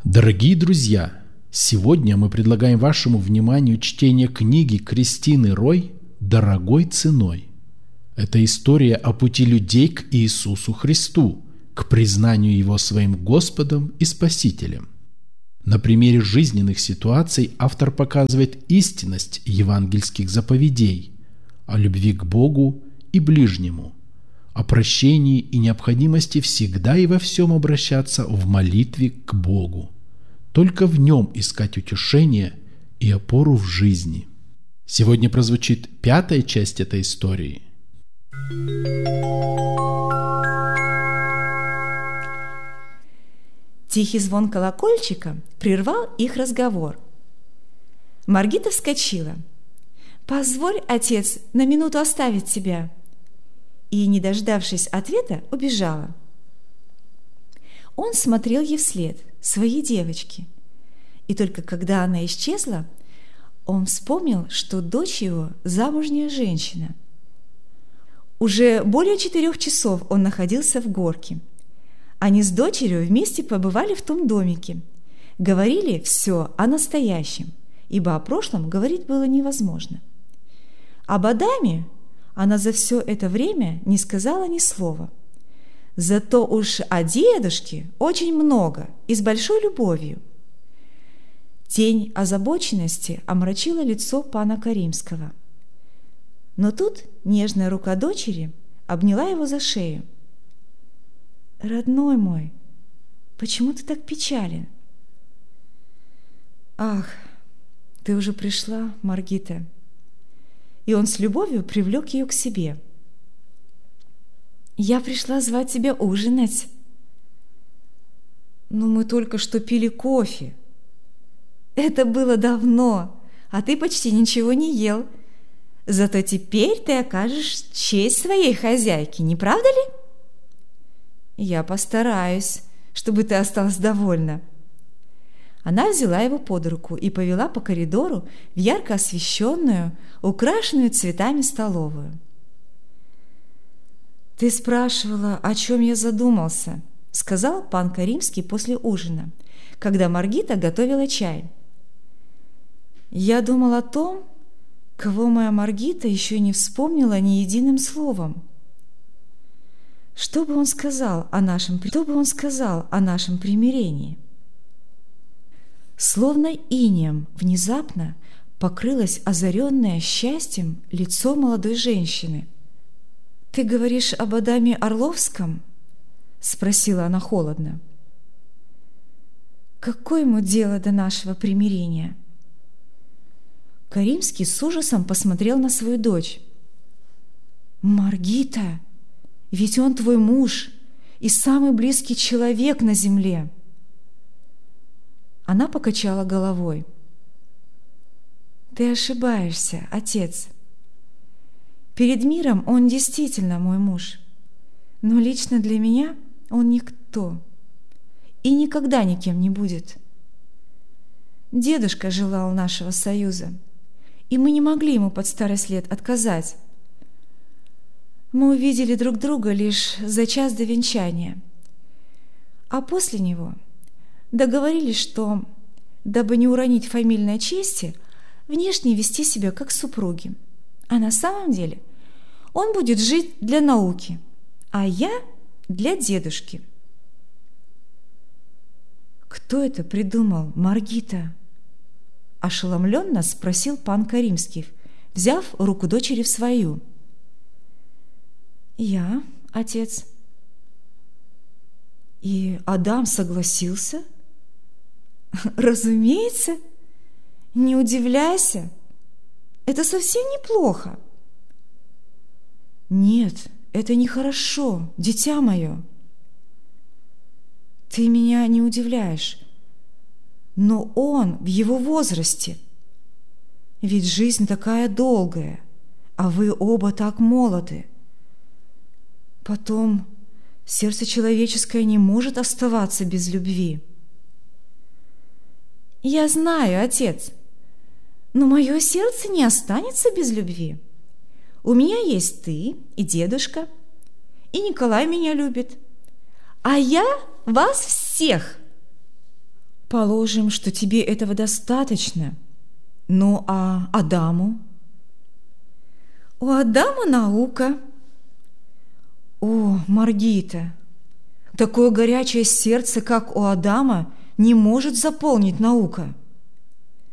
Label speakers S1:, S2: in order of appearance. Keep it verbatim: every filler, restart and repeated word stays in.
S1: Дорогие друзья, сегодня мы предлагаем вашему вниманию чтение книги Кристины Рой «Дорогой ценой». Это история о пути людей к Иисусу Христу, к признанию Его своим Господом и Спасителем. На примере жизненных ситуаций автор показывает истинность евангельских заповедей о любви к Богу и ближнему, о прощении и необходимости всегда и во всем обращаться в молитве к Богу. Только в Нем искать утешение и опору в жизни. Сегодня прозвучит пятая часть этой истории.
S2: Тихий звон колокольчика прервал их разговор. Маргита вскочила. «Позволь, отец, на минуту оставить тебя». И, не дождавшись ответа, убежала. Он смотрел ей вслед, своей девочке. И только когда она исчезла, он вспомнил, что дочь его замужняя женщина. Уже более четырех часов он находился в горке. Они с дочерью вместе побывали в том домике. Говорили все о настоящем, ибо о прошлом говорить было невозможно. Об Адаме она за все это время не сказала ни слова. Зато уж о дедушке очень много и с большой любовью. Тень озабоченности омрачила лицо пана Каримского. Но тут нежная рука дочери обняла его за шею. «Родной мой, почему ты так печален?» «Ах, ты уже пришла, Маргита!» И он с любовью привлек ее к себе. «Я пришла звать тебя ужинать». «Но мы только что пили кофе». «Это было давно, а ты почти ничего не ел. Зато теперь ты окажешь честь своей хозяйке, не правда ли?» «Я постараюсь, чтобы ты осталась довольна». Она взяла его под руку и повела по коридору в ярко освещенную, украшенную цветами столовую. «Ты спрашивала, о чем я задумался», — сказал пан Каримский после ужина, когда Маргита готовила чай. «Я думал о том, кого моя Маргита еще не вспомнила ни единым словом. Что бы он сказал о нашем, что бы он сказал о нашем примирении?» Словно инеем внезапно покрылось озаренное счастьем лицо молодой женщины. «Ты говоришь об Адаме Орловском?» — спросила она холодно. «Какое ему дело до нашего примирения?» Каримский с ужасом посмотрел на свою дочь. «Маргита, ведь он твой муж и самый близкий человек на земле». Она покачала головой. «Ты ошибаешься, отец. Перед миром он действительно мой муж, но лично для меня он никто и никогда никем не будет. Дедушка желал нашего союза, и мы не могли ему под старость лет отказать. Мы увидели друг друга лишь за час до венчания, а после него договорились, что, дабы не уронить фамильной чести, внешне вести себя как супруги, а на самом деле он будет жить для науки, а я для дедушки». «Кто это придумал, Маргита?» — ошеломленно спросил пан Каримский, взяв руку дочери в свою. «Я, отец». «И Адам согласился?» «Разумеется. Не удивляйся. Это совсем неплохо». «Нет, это нехорошо, дитя мое». «Ты меня не удивляешь. Но он в его возрасте. Ведь жизнь такая долгая, а вы оба так молоды. Потом сердце человеческое не может оставаться без любви». «Я знаю, отец, но мое сердце не останется без любви. У меня есть ты и дедушка, и Николай меня любит, а я вас всех». Положим, что тебе этого достаточно. Ну, а Адаму? У Адама наука. О, Маргита, такое горячее сердце, как у Адама, не может заполнить наука.